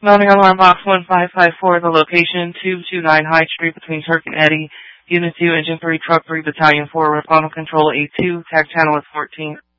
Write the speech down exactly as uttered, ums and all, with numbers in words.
Mounting alarm box one five five four, the location two two nine Hyde Street between Turk and Eddy. Unit two, Engine three, Truck three, Battalion four, respond control eight two, tag channel is fourteen.